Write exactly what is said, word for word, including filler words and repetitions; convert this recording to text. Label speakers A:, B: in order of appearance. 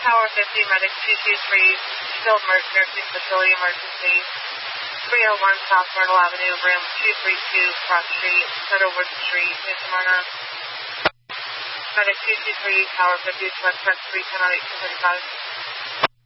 A: Tower fifty, Medic two two three, Skilled Nursing Facility Emergency, three oh one South Myrtle Avenue, room two three two, Cross Street, Meadowwood Street, New Smyrna. Medic two two three, Tower fifty, West Park three ten oh eight two thirty-five.